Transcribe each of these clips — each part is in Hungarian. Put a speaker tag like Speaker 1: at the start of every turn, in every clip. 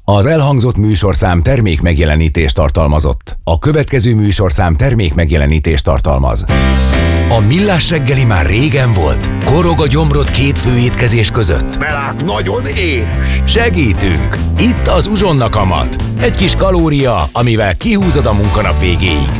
Speaker 1: Az elhangzott műsorszám termék megjelenítést tartalmazott. A következő műsorszám termék megjelenítést tartalmaz. A Millás reggeli már régen volt. Korog a gyomrod két főétkezés között.
Speaker 2: Belát nagyon éhes.
Speaker 1: Segítünk! Itt az Uzsonna kamat. Egy kis kalória, amivel kihúzod a munkanap végéig.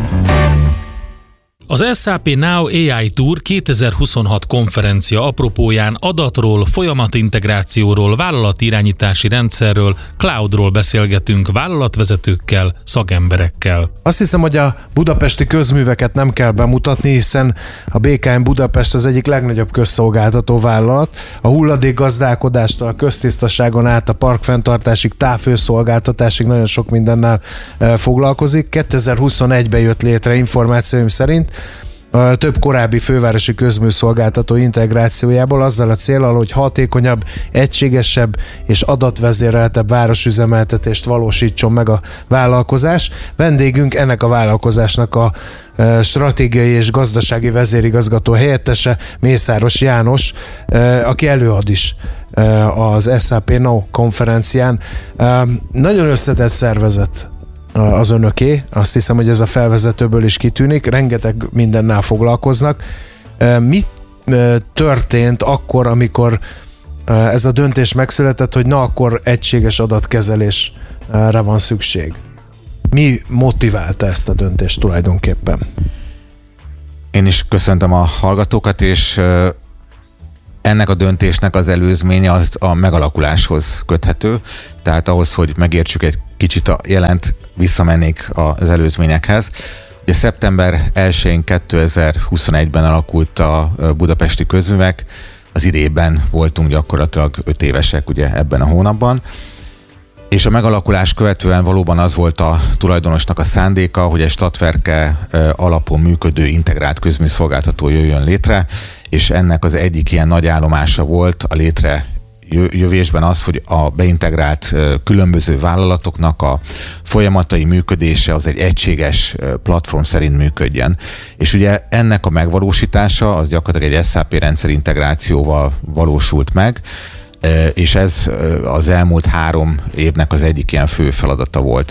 Speaker 3: Az SAP Now AI Tour 2026 konferencia apropóján adatról, folyamatintegrációról, vállalatirányítási rendszerről, cloudról beszélgetünk vállalatvezetőkkel, szakemberekkel.
Speaker 4: Azt hiszem, hogy a budapesti közműveket nem kell bemutatni, hiszen a BKM Budapest az egyik legnagyobb közszolgáltató vállalat. A hulladékgazdálkodástól a köztisztaságon át a parkfenntartásig, távhőszolgáltatásig nagyon sok mindennel foglalkozik. 2021-ben jött létre információim szerint, több korábbi fővárosi közműszolgáltató integrációjából azzal a céllal, hogy hatékonyabb, egységesebb és adatvezéreltebb városüzemeltetést valósítson meg a vállalkozás. Vendégünk ennek a vállalkozásnak a stratégiai és gazdasági vezérigazgató helyettese, Mészáros János, aki előad is az SAP Now konferencián. Nagyon összetett szervezet az önöké, azt hiszem, hogy ez a felvezetőből is kitűnik, rengeteg mindennel foglalkoznak. Mi történt akkor, amikor ez a döntés megszületett, hogy na akkor egységes adatkezelésre van szükség? Mi motiválta ezt a döntést tulajdonképpen?
Speaker 5: Én is köszöntöm a hallgatókat, és ennek a döntésnek az előzménye az a megalakuláshoz köthető, tehát ahhoz, hogy megértsük egy kicsit a jelent, visszamennék az előzményekhez. Ugye szeptember 1-én 2021-ben alakult a budapesti közművek, az idében voltunk gyakorlatilag 5 évesek ugye ebben a hónapban, és a megalakulás követően valóban az volt a tulajdonosnak a szándéka, hogy egy Stadtwerke alapon működő integrált közműszolgáltató jöjjön létre, és ennek az egyik ilyen nagy állomása volt a létrejövésben az, hogy a beintegrált különböző vállalatoknak a folyamatai működése az egy egységes platform szerint működjen. És ugye ennek a megvalósítása az gyakorlatilag egy SAP rendszer integrációval valósült meg, és ez az elmúlt 3 évnek az egyik ilyen fő feladata volt.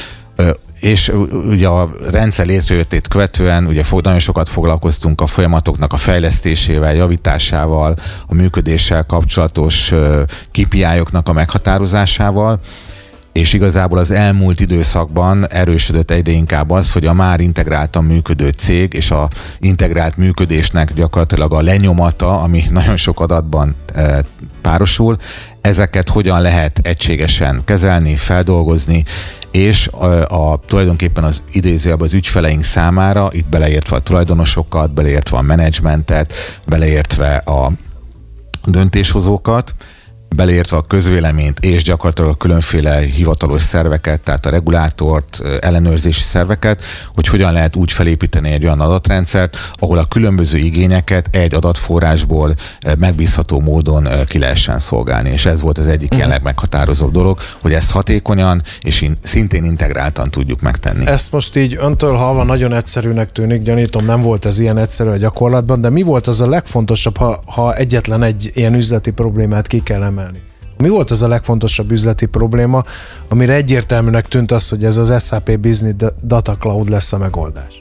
Speaker 5: És ugye a rendszer létrejöttét követően ugye nagyon sokat foglalkoztunk a folyamatoknak a fejlesztésével, javításával, a működéssel kapcsolatos KPI-oknak a meghatározásával, és igazából az elmúlt időszakban erősödött egyre inkább az, hogy a már integráltan működő cég és a integrált működésnek gyakorlatilag a lenyomata, ami nagyon sok adatban párosul, ezeket hogyan lehet egységesen kezelni, feldolgozni, és tulajdonképpen az idézőjelben az ügyfeleink számára, itt beleértve a tulajdonosokat, beleértve a menedzsmentet, beleértve a döntéshozókat, beleértve a közvéleményt és gyakorlatilag a különféle hivatalos szerveket, tehát a regulátort, ellenőrzési szerveket, hogy hogyan lehet úgy felépíteni egy olyan adatrendszert, ahol a különböző igényeket egy adatforrásból megbízható módon ki lehessen szolgálni. És ez volt az egyik ilyen legmeghatározóbb dolog, hogy ezt hatékonyan és szintén integráltan tudjuk megtenni.
Speaker 4: Ezt most így öntől hallva nagyon egyszerűnek tűnik, gyanítom, nem volt ez ilyen egyszerű a gyakorlatban, de mi volt az a legfontosabb, ha egyetlen egy ilyen üzleti problémát ki kell emelni? Mi volt az a legfontosabb üzleti probléma, amire egyértelműnek tűnt az, hogy ez az SAP Business Data Cloud lesz a megoldás?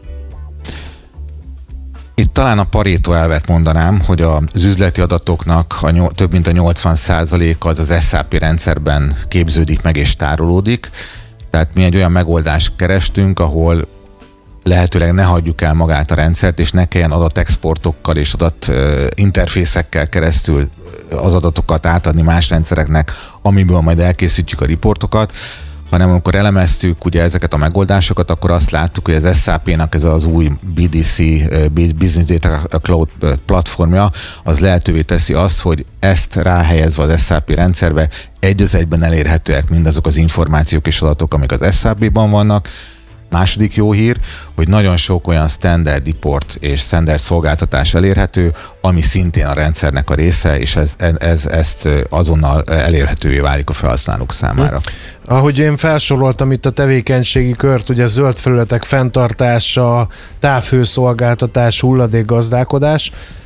Speaker 5: Itt talán a Pareto elvet mondanám, hogy az üzleti adatoknak több mint a 80%-a az SAP rendszerben képződik meg és tárolódik. Tehát mi egy olyan megoldást kerestünk, ahol lehetőleg ne hagyjuk el magát a rendszert, és ne kelljen adatexportokkal és adatinterfészekkel keresztül az adatokat átadni más rendszereknek, amiből majd elkészítjük a riportokat, hanem amikor elemeztük ugye ezeket a megoldásokat, akkor azt láttuk, hogy az SAP-nak ez az új BDC, Business Data Cloud platformja, az lehetővé teszi azt, hogy ezt ráhelyezve az SAP rendszerbe egy az egyben elérhetőek mindazok az információk és adatok, amik az SAP-ban vannak. Második jó hír, hogy nagyon sok olyan standard report és standard szolgáltatás elérhető, ami szintén a rendszernek a része, és ezt azonnal elérhetővé válik a felhasználók számára.
Speaker 4: Ahogy én felsoroltam itt a tevékenységi kört, ugye zöld felületek fenntartása, távhőszolgáltatás, hulladékgazdálkodás,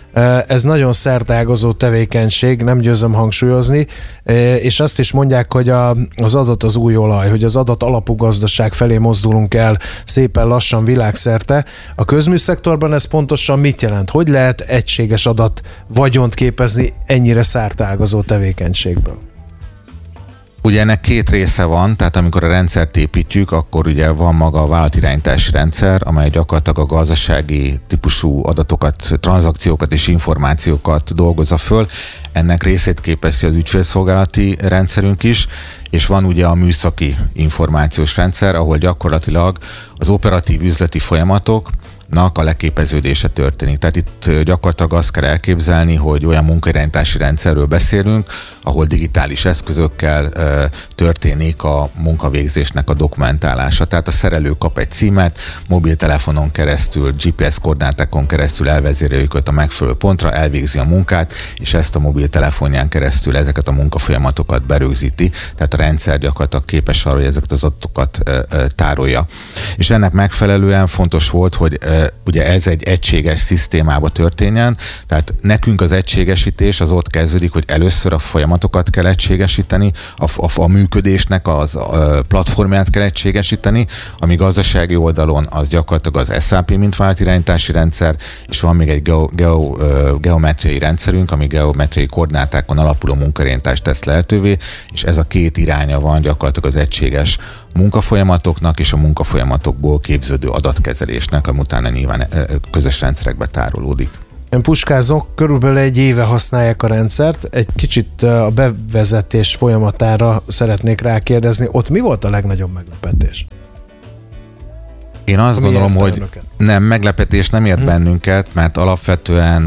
Speaker 4: Ez nagyon szerteágazó tevékenység, nem győzöm hangsúlyozni, és azt is mondják, hogy az adat az új olaj, hogy az adat alapú gazdaság felé mozdulunk el szépen lassan világszerte. A közműszektorban ez pontosan mit jelent? Hogy lehet egységes adat vagyont képezni ennyire szerteágazó tevékenységből?
Speaker 5: Ugye ennek két része van, tehát amikor a rendszert építjük, akkor ugye van maga a vállalatirányítási rendszer, amely gyakorlatilag a gazdasági típusú adatokat, tranzakciókat és információkat dolgozza föl. Ennek részét képezi az ügyfélszolgálati rendszerünk is, és van ugye a műszaki információs rendszer, ahol gyakorlatilag az operatív üzleti folyamatoknak a leképeződése történik. Tehát itt gyakorlatilag azt kell elképzelni, hogy olyan munkairányítási rendszerről beszélünk, ahol digitális eszközökkel történik a munkavégzésnek a dokumentálása. Tehát a szerelő kap egy címet, mobiltelefonon keresztül, GPS koordinátákon keresztül elvezéreljük őt a megfelelő pontra, elvégzi a munkát, és ezt a mobiltelefonján keresztül ezeket a munkafolyamatokat berögzíti. Tehát a rendszer gyakorlatilag képes arra, hogy ezeket az adatokat tárolja. És ennek megfelelően fontos volt, hogy ugye ez egy egységes szisztémába történjen, tehát nekünk az egységesítés az ott kezdődik, hogy először a folyamatokat kell egységesíteni, a működésnek az platformját kell egységesíteni, ami gazdasági oldalon az gyakorlatilag az SAP, mint vállalatirányítási rendszer, és van még egy geometriai rendszerünk, ami geometriai koordinátákon alapuló munkairányítást tesz lehetővé, és ez a két iránya van gyakorlatilag az egységes munkafolyamatoknak és a munkafolyamatokból képződő adatkezelésnek, ami utána nyilván közös rendszerekbe tárolódik.
Speaker 4: Én puskázok, körülbelül egy éve használják a rendszert, egy kicsit a bevezetés folyamatára szeretnék rákérdezni, ott mi volt a legnagyobb meglepetés?
Speaker 5: Én azt gondolom, hogy nem, meglepetés nem ért bennünket, mert alapvetően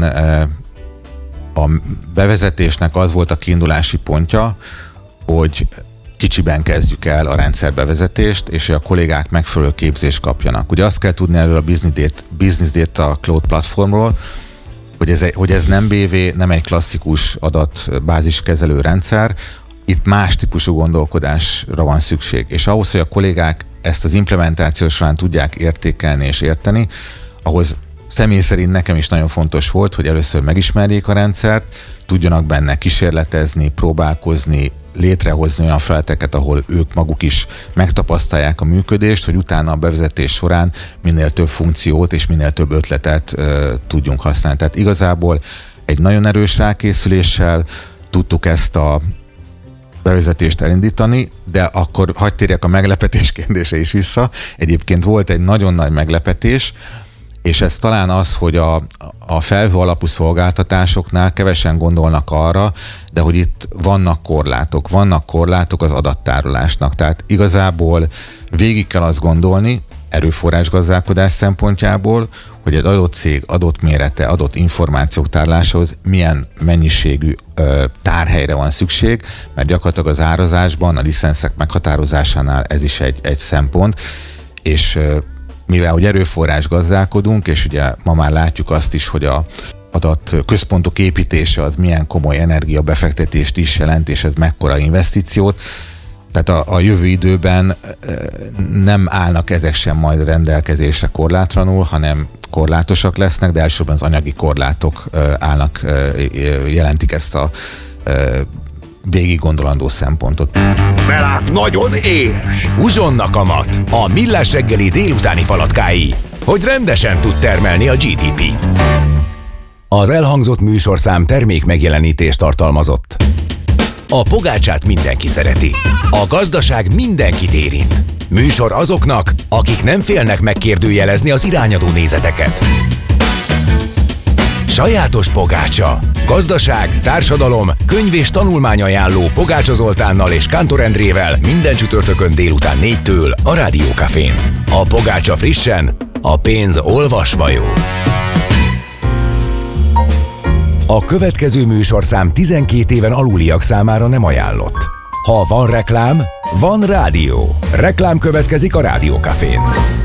Speaker 5: a bevezetésnek az volt a kiindulási pontja, hogy kicsiben kezdjük el a rendszerbevezetést, és a kollégák megfelelő képzést kapjanak. Ugye azt kell tudni erről a Business Data Cloud platformról, hogy ez nem BV, nem egy klasszikus adatbáziskezelő rendszer, itt más típusú gondolkodásra van szükség. És ahhoz, hogy a kollégák ezt az implementáció során tudják értékelni és érteni, ahhoz személy szerint nekem is nagyon fontos volt, hogy először megismerjék a rendszert, tudjanak benne kísérletezni, próbálkozni, létrehozni olyan feleteket, ahol ők maguk is megtapasztalják a működést, hogy utána a bevezetés során minél több funkciót és minél több ötletet tudjunk használni. Tehát igazából egy nagyon erős rákészüléssel tudtuk ezt a bevezetést elindítani, de akkor hadd térjek a meglepetés kérdése is vissza. Egyébként volt egy nagyon nagy meglepetés, és ez talán az, hogy a felhő alapú szolgáltatásoknál kevesen gondolnak arra, de hogy itt vannak korlátok az adattárolásnak. Tehát igazából végig kell azt gondolni, erőforrásgazdálkodás szempontjából, hogy egy adott cég, adott mérete, adott információk tárolásához milyen mennyiségű tárhelyre van szükség, mert gyakorlatilag az árazásban, a licenszek meghatározásánál ez is egy szempont, és mivel hogy erőforrás gazdálkodunk, és ugye ma már látjuk azt is, hogy a adatközpontok építése az milyen komoly energiabefektetést is jelent, és ez mekkora investíciót. Tehát a jövő időben nem állnak ezek sem majd rendelkezésre korlátlanul, hanem korlátosak lesznek, de elsősorban az anyagi korlátok jelentik ezt a végig gondolandó szempontot.
Speaker 2: Mert nagyon éhes!
Speaker 1: Uzsonna kamat, a Millás reggeli délutáni falatkái, hogy rendesen tud termelni a GDP-t. Az elhangzott műsorszám termék megjelenítést tartalmazott. A pogácsát mindenki szereti. A gazdaság mindenkit érint. Műsor azoknak, akik nem félnek megkérdőjelezni az irányadó nézeteket. Sajátos pogácsa. Gazdaság, társadalom, könyv és tanulmányajánló Pogácsa Zoltánnal és Kántor Endrével minden csütörtökön délután 4-től a Rádió Cafén. A pogácsa frissen, a pénz olvasva jó. A következő műsorszám 12 éven aluliak számára nem ajánlott. Ha van reklám, van rádió. Reklám következik a Rádió Cafén.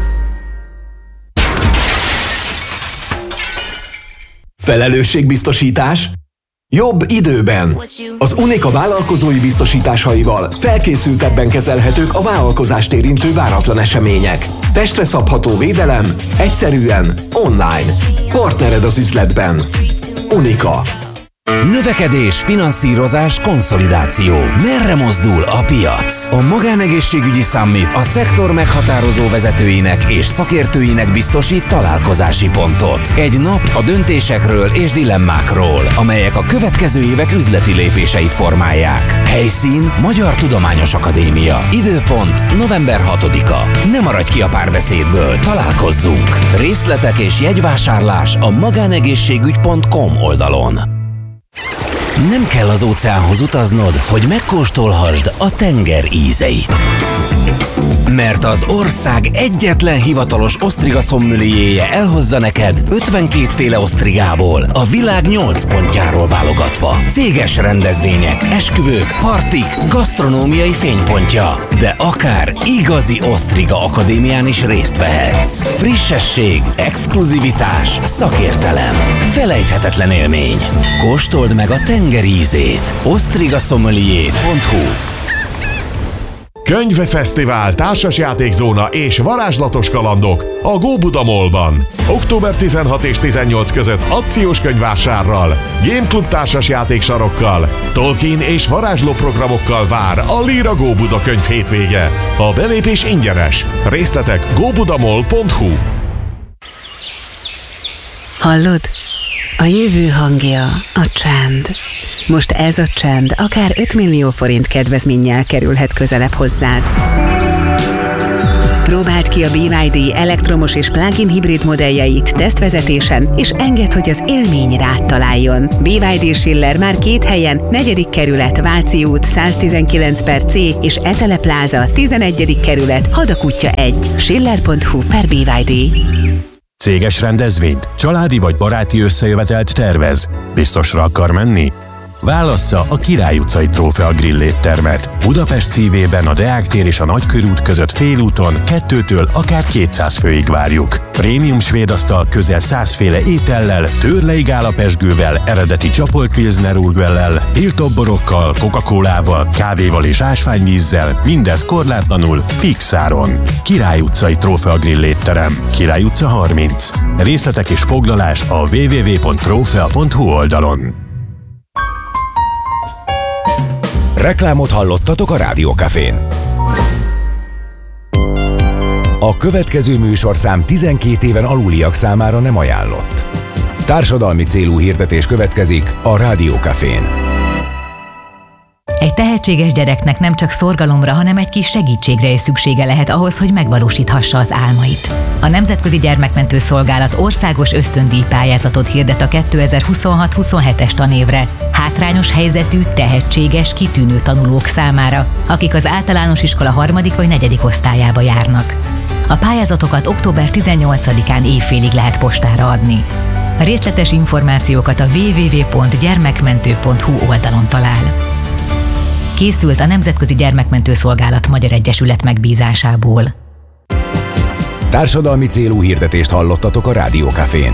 Speaker 6: Felelősségbiztosítás? Jobb időben. Az Unica vállalkozói biztosításaival felkészültebben kezelhetők a vállalkozást érintő váratlan események. Testre szabható védelem, egyszerűen, online. Partnered az üzletben. Unika.
Speaker 1: Növekedés, finanszírozás, konszolidáció. Merre mozdul a piac? A Magánegészségügyi Summit a szektor meghatározó vezetőinek és szakértőinek biztosít találkozási pontot. Egy nap a döntésekről és dilemmákról, amelyek a következő évek üzleti lépéseit formálják. Helyszín Magyar Tudományos Akadémia. Időpont november 6-a. Ne maradj ki a párbeszédből, találkozzunk! Részletek és jegyvásárlás a magánegészségügy.com oldalon. Nem kell az óceánhoz utaznod, hogy megkóstolhassd a tenger ízeit. Mert az ország egyetlen hivatalos osztriga szommelierje elhozza neked 52 féle osztrigából, a világ 8 pontjáról válogatva. Céges rendezvények, esküvők, partik, gasztronómiai fénypontja. De akár igazi osztriga akadémián is részt vehetsz. Frissesség, exkluzivitás, szakértelem. Felejthetetlen élmény. Kóstold meg a tenger ízét. osztrigasommelier.hu.
Speaker 2: Könyvfesztivál, társasjátékzóna és varázslatos kalandok a Góbuda Mallban. Október 16 és 18 között akciós könyvvásárral, Game Club társasjátéksarokkal, Tolkien és varázsló programokkal vár a Lira Góbuda könyv hétvége. A belépés ingyenes. Részletek góbudamall.hu.
Speaker 7: Hallod? A jövő hangja a csend. Most ez a csend akár 5 millió forint kedvezménnyel kerülhet közelebb hozzád. Próbáld ki a BYD elektromos és plug-in hibrid modelljeit tesztvezetésen, és engedd, hogy az élmény rád találjon. BYD Schiller már 2 helyen, 4. kerület, Váci út 119/C és Etele Pláza 11. kerület, Hadakutya 1. Schiller.hu/BYD.
Speaker 8: Céges rendezvényt, családi vagy baráti összejövetelt tervez. Biztosra akar menni? Válassza a Király utcai Trófea Grill éttermet. Budapest szívében a Deák tér és a Nagykörút között félúton 2-től akár 200 főig várjuk. Prémium svéd asztal közel 100 féle étellel, tőrlei gálapezsgővel, eredeti csapolt pilsner urgellel, tiltoborokkal, Coca-Colával, kávéval és ásványvízzel, mindez korlátlanul, fix áron. Király utcai Trófea Grill étterem, Király utca 30. Részletek és foglalás a www.trofea.hu oldalon.
Speaker 1: Reklámot hallottatok a Rádiókafén. A következő műsorszám 12 éven aluliak számára nem ajánlott. Társadalmi célú hirdetés következik a Rádiókafén.
Speaker 9: Egy tehetséges gyereknek nem csak szorgalomra, hanem egy kis segítségre is szüksége lehet ahhoz, hogy megvalósíthassa az álmait. A Nemzetközi Gyermekmentő Szolgálat országos ösztöndíj pályázatot hirdet a 2026-27-es tanévre hátrányos helyzetű, tehetséges, kitűnő tanulók számára, akik az általános iskola 3. vagy 4. osztályába járnak. A pályázatokat október 18-án évfélig lehet postára adni. A részletes információkat a www.gyermekmentő.hu oldalon talál. Készült a Nemzetközi Gyermekmentő Szolgálat Magyar Egyesület megbízásából.
Speaker 1: Társadalmi célú hirdetést hallottatok a Rádiókafén.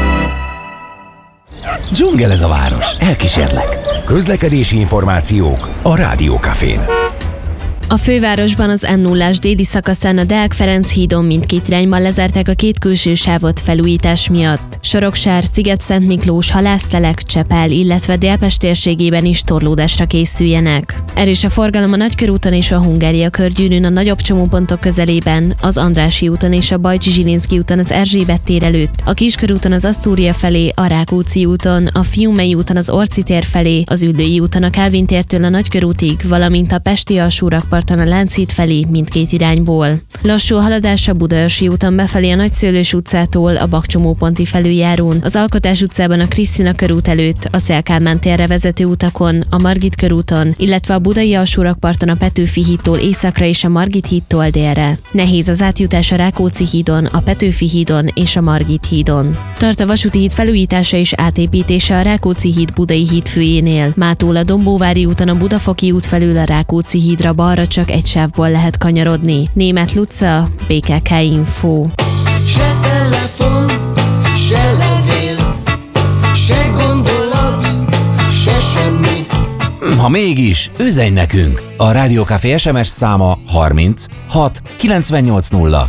Speaker 1: Dzsungel ez a város, elkísérlek. Közlekedési információk a Rádiókafén.
Speaker 10: A fővárosban az M0-ás déli szakaszán a Deák Ferenc hídon mindkét irányban lezárták a 2 külső sávot felújítás miatt. Soroksár, Sziget-Szentmiklós, Halászlelek, Csepel, illetve Délpest térségében is torlódásra készüljenek. Erős a forgalom a Nagykörúton és a Hungária körgyűrűn a nagyobb csomópontok közelében, az Andrássy úton és a Bajcsy-Zsilinszky úton az Erzsébet tér előtt, a Kiskörúton az Asztúria felé, a Rákóczi úton, a Fiumei úton az Orci tér felé, az Üllői úton a Kálvin tértől a Nagykörútig, valamint a Pesti alsórakparton a Lánchíd felé mindkét irányból. Lassú a haladás a Budaörsi úton befelé a Nagyszőlős utcától, a Bakcsomóponti felüljárón, az Alkotás utcában a Krisztina körút előtt, a Széll Kálmán térre vezető utakon, a Margit körúton, illetve a Budai alsórakparton a Petőfi hídtól északra és a Margit hídtól délre. Nehéz az átjutás a Rákóczi hídon, a Petőfi hídon és a Margit hídon. Tart a vasúti híd felújítása és átépítése a Rákóczi híd Budai híd főjénél. Mától a Dombóvári úton a Budafoki út felül a Rákóczi hídra balra csak egy sávból lehet kanyarodni. Németh Luca, BKK Info.
Speaker 11: Se telefon, se levél, se gondolat, se semmi.
Speaker 1: Ha mégis, üzenj nekünk! A Rádiókafé SMS száma 30 6 980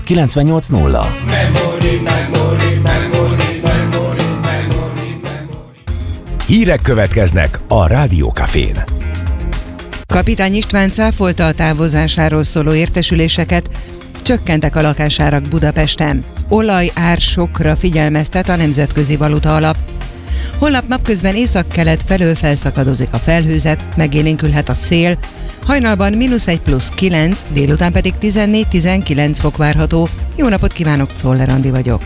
Speaker 1: 980.
Speaker 11: Memory, memory, memory, memory, memory, memory.
Speaker 1: Hírek következnek a Rádió Cafén.
Speaker 12: Kapitány István cáfolta a távozásáról szóló értesüléseket, csökkentek a lakásárak Budapesten. Olajár-sokra figyelmeztet a Nemzetközi Valuta Alap. Holnap napközben északkelet felől felszakadozik a felhőzet, megélénkülhet a szél, hajnalban -1 + 9, délután pedig 14-19 fok várható. Jó napot kívánok, Czoller Andi vagyok.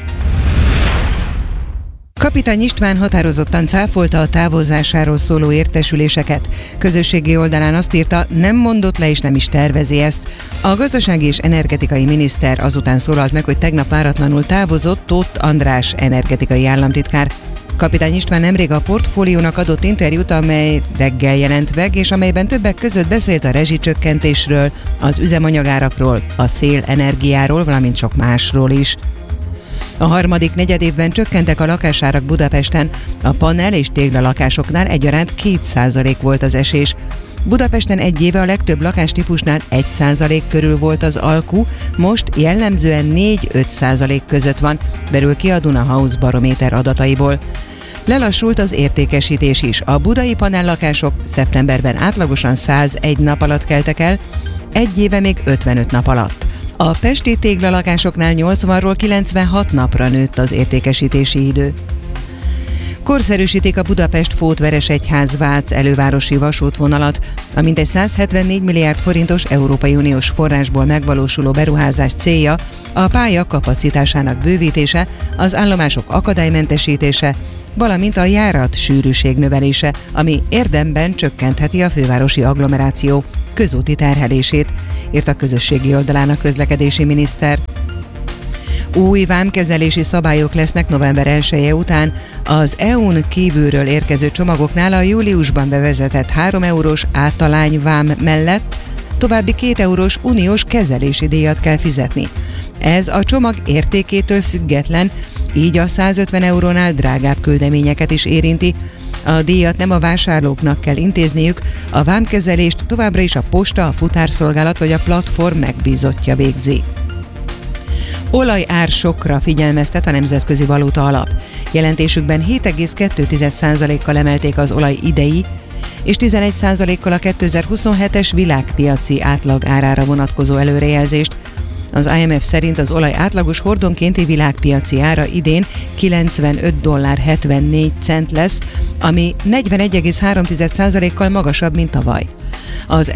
Speaker 12: Kapitány István határozottan cáfolta a távozásáról szóló értesüléseket. Közösségi oldalán azt írta, nem mondott le és nem is tervezi ezt. A gazdasági és energetikai miniszter azután szólalt meg, hogy tegnap váratlanul távozott Tóth András energetikai államtitkár. Kapitány István nemrég a Portfóliónak adott interjút, amely reggel jelent meg, és amelyben többek között beszélt a rezsicsökkentésről, az üzemanyagárakról, a szélenergiáról, valamint sok másról is. A harmadik negyedévben csökkentek a lakásárak Budapesten, a panel és téglalakásoknál egyaránt 2% volt az esés. Budapesten egy éve a legtöbb lakástípusnál 1% körül volt az alku, most jellemzően 4-5% között van, derül ki a Duna House barométer adataiból. Lelassult az értékesítés is. A budai panellakások szeptemberben átlagosan 101 nap alatt keltek el, egy éve még 55 nap alatt. A pesti téglalakásoknál 80-ról 96 napra nőtt az értékesítési idő. Korszerűsítik a Budapest-Fótveresegyház-Vác elővárosi vasútvonalat. A mintegy 174 milliárd forintos Európai Uniós forrásból megvalósuló beruházás célja a pálya kapacitásának bővítése, az állomások akadálymentesítése, valamint a járat sűrűség növelése, ami érdemben csökkentheti a fővárosi agglomeráció közúti terhelését, írt a közösségi oldalán a közlekedési miniszter. Új vámkezelési szabályok lesznek november 1-e után. Az EU-n kívülről érkező csomagoknál a júliusban bevezetett 3 eurós általányvám mellett további 2 eurós uniós kezelési díjat kell fizetni. Ez a csomag értékétől független, így a 150 eurónál drágább küldeményeket is érinti. A díjat nem a vásárlóknak kell intézniük, a vámkezelést továbbra is a posta, a futárszolgálat vagy a platform megbízottja végzi. Olajár-sokra figyelmeztet a Nemzetközi Valuta Alap. Jelentésükben 7,2%-kal emelték az olaj idei, és 11%-kal a 2027-es világpiaci átlag árára vonatkozó előrejelzést. Az IMF szerint az olaj átlagos hordonkénti világpiaci ára idén $95.74 lesz, ami 41,3%-kal magasabb, mint tavaly. Az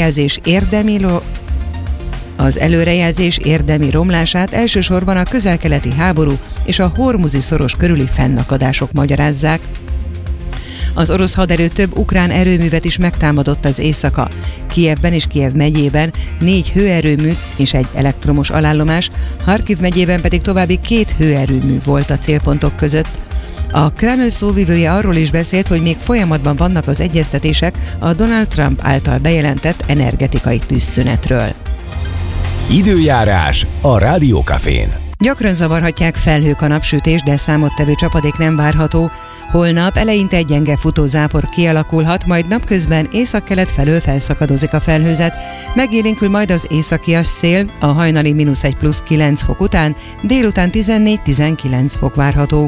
Speaker 12: előrejelzés érdemi romlását elsősorban a közel-keleti háború és a hormuzi szoros körüli fennakadások magyarázzák. Az orosz haderő több ukrán erőművet is megtámadott az éjszaka. Kijevben és Kijev megyében 4 hőerőmű és egy elektromos alállomás, Harkiv megyében pedig további 2 hőerőmű volt a célpontok között. A Kreml szóvivője arról is beszélt, hogy még folyamatban vannak az egyeztetések a Donald Trump által bejelentett energetikai tűzszünetről.
Speaker 1: Időjárás a Rádió Cafén.
Speaker 12: Gyakran zavarhatják felhők a napsütés, de számottevő csapadék nem várható. Holnap eleinte egy gyenge futózápor kialakulhat, majd napközben északkelet felől felszakadozik a felhőzet. Megélénkül majd az északias szél, a hajnali -1 + 9 fok után, délután 14-19 fok várható.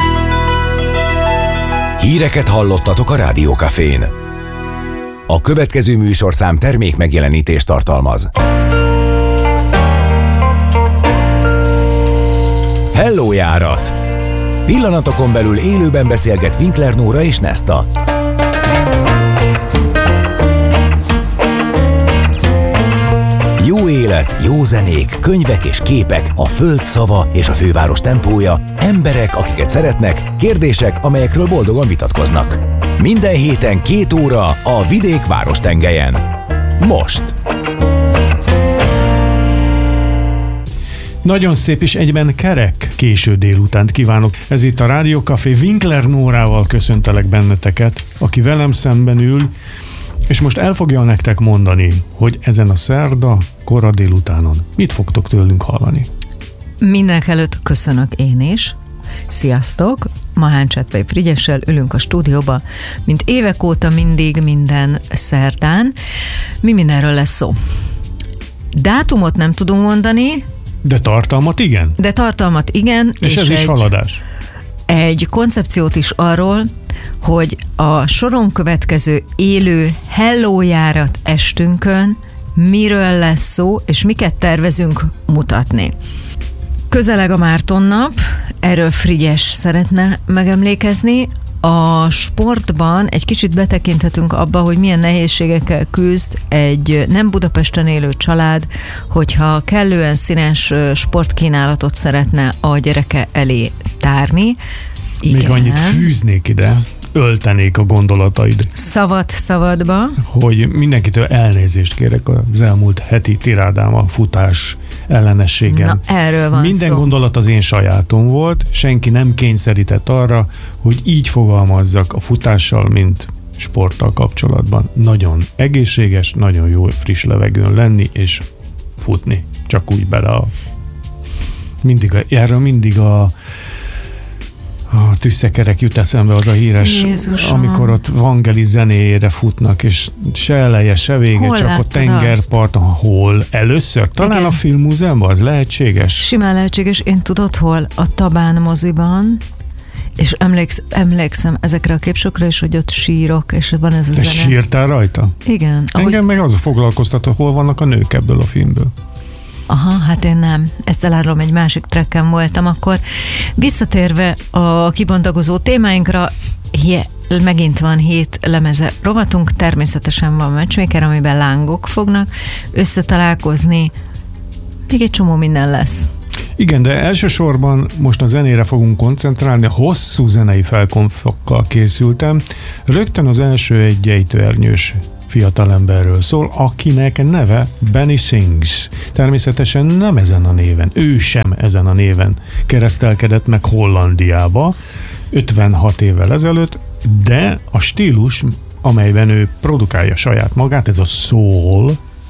Speaker 1: Híreket hallottatok a Rádió Cafén. A következő műsorszám termék megjelenítést tartalmaz. Hello járat! Pillanatokon belül élőben beszélget Winkler Nóra és Nesta. Jó élet, jó zenék, könyvek és képek, a föld szava és a főváros tempója, emberek, akiket szeretnek, kérdések, amelyekről boldogan vitatkoznak. Minden héten 2 óra a vidék várostengelyen. Most!
Speaker 13: Nagyon szép és egyben kerek késő délutánt kívánok. Ez itt a Rádió Café, Winkler Nórával köszöntelek benneteket, aki velem szemben ül, és most el fogja nektek mondani, hogy ezen a szerda kora délutánon mit fogtok tőlünk hallani.
Speaker 14: Mindenekelőtt köszönök én is. Sziasztok! Mahán Csetvei Frigyessel ülünk a stúdióba, mint évek óta mindig minden szerdán. Mi mindenről lesz szó? Dátumot nem tudunk mondani,
Speaker 13: de tartalmat igen.
Speaker 14: És ez
Speaker 13: is haladás.
Speaker 14: Egy koncepciót is arról, hogy a soron következő élő Hello járat estünkön miről lesz szó, és miket tervezünk mutatni. Közeleg a Márton nap, erről Frigyes szeretne megemlékezni. A sportban egy kicsit betekinthetünk abba, hogy milyen nehézségekkel küzd egy nem Budapesten élő család, hogyha kellően színes sportkínálatot szeretne a gyereke elé tárni. Igen.
Speaker 13: Még annyit fűznék ide, öltenék a gondolataid.
Speaker 14: Szabadba.
Speaker 13: Hogy mindenkitől elnézést kérek az elmúlt heti tirádám a futás ellenességen.
Speaker 14: Na, erről van
Speaker 13: Minden
Speaker 14: szó.
Speaker 13: gondolat az én sajátom volt, senki nem kényszerített arra, hogy így fogalmazzak a futással, mint sporttal kapcsolatban. Nagyon egészséges, nagyon jó friss levegőn lenni és futni. Csak úgy bele erről mindig a tűzszekerek jut eszembe, az a híres,
Speaker 14: Jézusom.
Speaker 13: amikor ott Vangelis zenéjére futnak, és se eleje, se vége,
Speaker 14: Hol
Speaker 13: csak a
Speaker 14: láttad
Speaker 13: tengerparton. Hol? Először? Talán
Speaker 14: Igen.
Speaker 13: a Filmmúzeumban, az lehetséges?
Speaker 14: Simán lehetséges. Én tudod hol? A Tabán moziban, és emlékszem ezekre a képsokra, és hogy ott sírok, és van ez a
Speaker 13: Te
Speaker 14: zene.
Speaker 13: sírtál rajta?
Speaker 14: Igen.
Speaker 13: Engem meg az a foglalkoztató, hol vannak a nők ebből a filmből.
Speaker 14: Aha, hát én nem. Ezt elárulom, egy másik trekken voltam akkor. Visszatérve a kibontakozó témáinkra, megint van 7 lemeze rovatunk, természetesen van Matchmaker, amiben lángok fognak összetalálkozni. Még egy csomó minden lesz.
Speaker 13: Igen, de elsősorban most a zenére fogunk koncentrálni, hosszú zenei felkonfokkal készültem. Rögtön az első egy ejtőernyős fiatalemberről szól, akinek neve Benny Sings. Természetesen nem ezen a néven, ő sem ezen a néven keresztelkedett meg Hollandiába 56 évvel ezelőtt, de a stílus, amelyben ő produkálja saját magát, ez a soul,